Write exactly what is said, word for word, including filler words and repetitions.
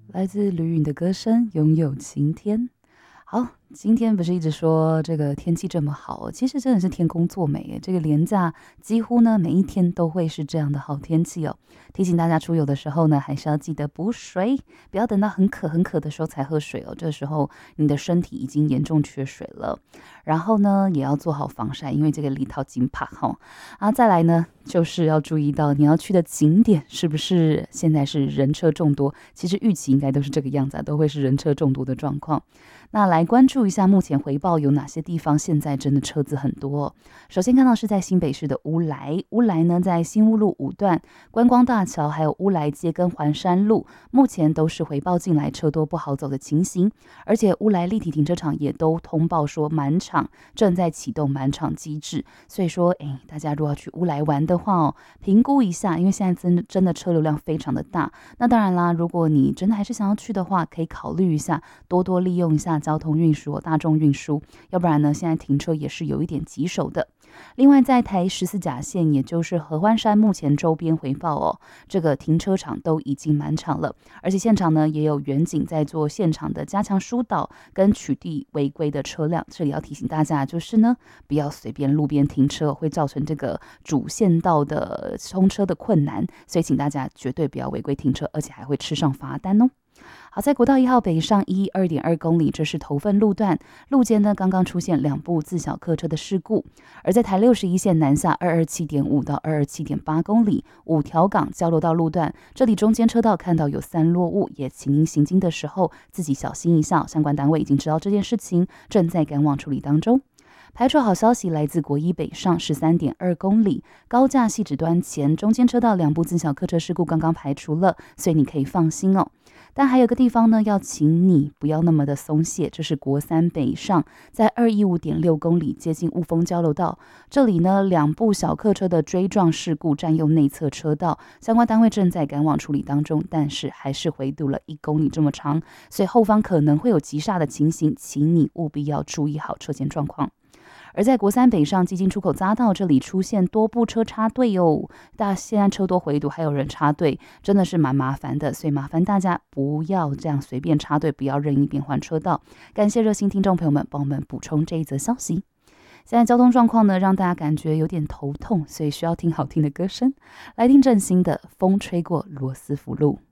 来自吕允的歌声，拥有晴天。好，今天不是一直说这个天气这么好，其实真的是天公作美耶。这个连假几乎呢每一天都会是这样的好天气哦。提醒大家出游的时候呢，还是要记得补水，不要等到很渴很渴的时候才喝水哦。这时候你的身体已经严重缺水了。然后呢，也要做好防晒，因为这个里头金怕哈。啊，再来呢，就是要注意到你要去的景点是不是现在是人车众多。其实预期应该都是这个样子，都会是人车众多的状况。那来关注一下目前回报有哪些地方现在真的车子很多哦。首先看到是在新北市的乌来，乌来呢在新乌路五段、观光大桥还有乌来街跟环山路，目前都是回报进来车多不好走的情形。而且乌来立体停车场也都通报说满场，正在启动满场机制。所以说，哎，大家如果要去乌来玩的话哦，评估一下，因为现在真的真的车流量非常的大。那当然啦，如果你真的还是想要去的话，可以考虑一下，多多利用一下交通运输、大众运输，要不然呢，现在停车也是有一点棘手的。另外，在台十四甲线，也就是合欢山，目前周边回报哦，这个停车场都已经满场了，而且现场呢也有远警在做现场的加强疏导跟取缔违规的车辆。这里要提醒大家，就是呢，不要随便路边停车，会造成这个主线道的通车的困难，所以请大家绝对不要违规停车，而且还会吃上罚单哦。好，在国道一号北上一二点二公里，这是头份路段，路肩呢刚刚出现两部自小客车的事故。而在台六十一线南下二二七点五到二二七点八公里，五条港交流道路段，这里中间车道看到有三落物，也请您行经的时候自己小心一下，相关单位已经知道这件事情，正在赶往处理当中。排除好消息来自国一北上十三点二公里，高架汐止端前中间车道两部自小客车事故刚刚排除了，所以你可以放心哦。但还有个地方呢，要请你不要那么的松懈，这是国三北上，在二一五点六公里接近雾峰交流道，这里呢两部小客车的追撞事故占用内侧车道，相关单位正在赶往处理当中，但是还是回堵了一公里这么长，所以后方可能会有急刹的情形，请你务必要注意好车前状况。而在国三北上基进出口匝道，这里出现多部车插队哦，大现在车多回堵，还有人插队，真的是蛮麻烦的，所以麻烦大家不要这样随便插队，不要任意变换车道。感谢热心听众朋友们帮我们补充这一则消息。现在交通状况呢，让大家感觉有点头痛，所以需要听好听的歌声，来听正新的《风吹过罗斯福路》。